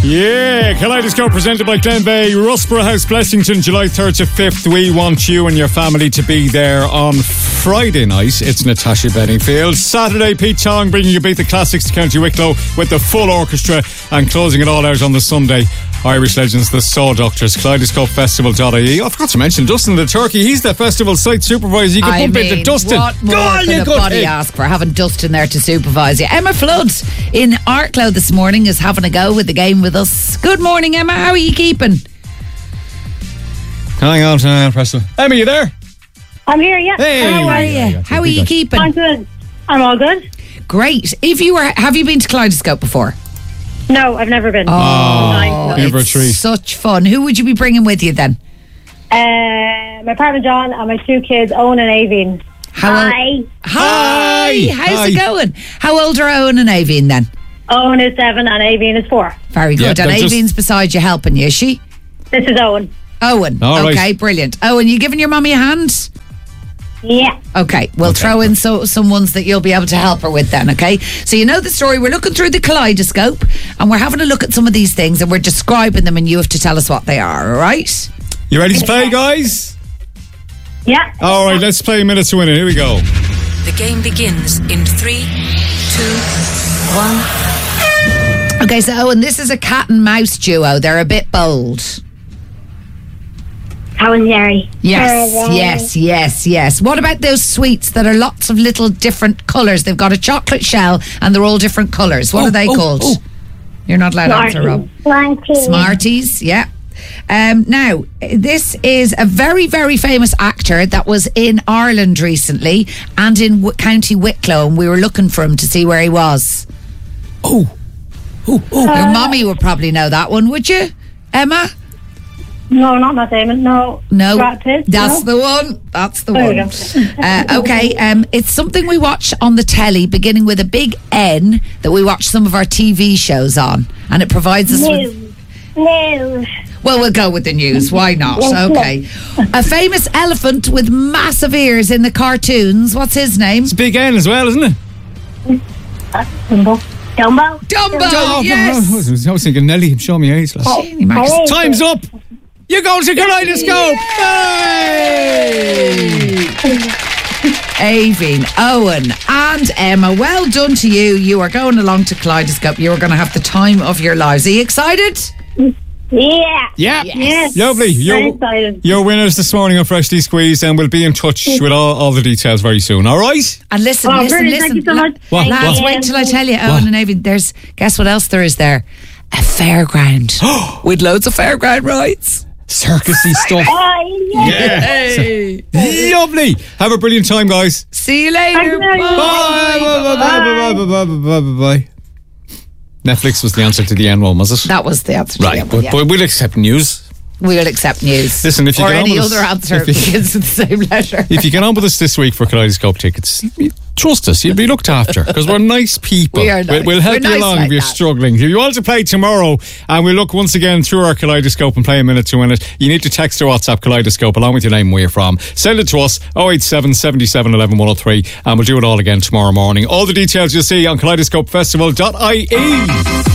Yeah, Kaleidoscope presented by Glenveigh, Rusborough House, Blessington, July 3rd to 5th. We want you and your family to be there on Friday night. It's Natasha Bedingfield. Saturday, Pete Tong bringing you Beat the Classics to County Wicklow with the full orchestra, and closing it all out on the Sunday, Irish legends, the Saw Doctors, kaleidoscopefestival.ie. I forgot to mention Dustin the Turkey. He's the festival site supervisor. You can bump into Dustin. What more can a body ask for having Dustin there to supervise you? Emma Flood in Arklow this morning is having a go with the game with us. Good morning, Emma. How are you keeping? Hang on, Preston. Emma, you there? I'm here, yeah. Hey. How are you? How are you keeping? I'm good. I'm all good. Great. Have you been to Kaleidoscope before? No, I've never been. It's such fun. Who would you be bringing with you then? My partner John and my two kids, Owen and Aveen. Hi. How's it going? How old are Owen and Aveen then? Owen is 7 and Aveen is 4. Very good. And Aveen's beside you helping you, is she? This is Owen. Owen. All okay, right. Brilliant. Owen, you giving your mummy a hand? Yeah. Okay, we'll throw in some ones that you'll be able to help her with then, okay? So you know the story. We're looking through the kaleidoscope and we're having a look at some of these things and we're describing them and you have to tell us what they are, all right? You ready to play, guys? Yeah. All right, let's play a minute to win it. Here we go. The game begins in 3, 2, 1. Okay, so Owen, this is a cat and mouse duo. They're a bit bold. How and Jerry. Yes. What about those sweets that are lots of little different colours? They've got a chocolate shell and they're all different colours. What are they called? You're not allowed to answer, Rob. Smarties, yeah. Now, this is a very, very famous actor that was in Ireland recently and in County Wicklow, and we were looking for him to see where he was. Your mommy would probably know that one, would you, Emma? No, not Matt Damon. No. Brad Pitt. That's the one. Okay, it's something we watch on the telly, beginning with a big N, that we watch some of our TV shows on, and it provides us with... News. Well, we'll go with the news. Why not? Okay. A famous elephant with massive ears in the cartoons. What's his name? It's Big N as well, isn't it? Dumbo. Yes. I was thinking Nelly. Show me age. Time's up. You're going to Kaleidoscope. Aveen, Owen and Emma, well done to you. You are going along to Kaleidoscope. You are going to have the time of your lives. Are you excited? Yeah. Yes. Lovely. Your winners this morning on Freshly Squeezed, and we'll be in touch with all the details very soon. All right? And listen. Thank you so much. Lads, wait till I tell you, Owen and Aveen, guess what else there is there? A fairground. With loads of fairground rides. Circusy stuff. Hey. Lovely. Have a brilliant time, guys. See you later. Bye. Netflix was the answer to the N one, was it? That was the answer to right, the N1, but we'll accept news. We'll accept news. Listen, if you or get on any with other us, answer begins with the same letter. If you get on with us this week for Kaleidoscope tickets, trust us, you'll be looked after because we're nice people. We are nice. We'll help We're you nice along like if you're that. struggling. If you want to play tomorrow and we look once again through our Kaleidoscope and play a minute to win it, you need to text or WhatsApp Kaleidoscope along with your name and where you're from. Send it to us 087 77 11 103 and we'll do it all again tomorrow morning. All the details you'll see on kaleidoscopefestival.ie.